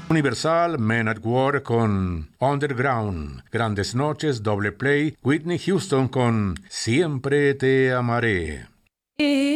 Universal, Men at War con Underground, Grandes Noches, Doble Play, Whitney Houston con Siempre te amaré.